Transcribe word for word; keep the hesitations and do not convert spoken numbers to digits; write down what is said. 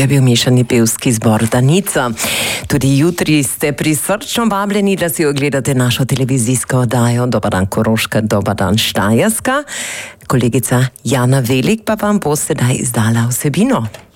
je bil mešani pevski zbor Danica. Tudi jutri ste prisrčno vabljeni, da si ogledate našo televizijsko oddajo Dobar dan Koroška, Dobar dan Štajerska. Kolegica Jana Velik pa vam bo sedaj izdala vsebino.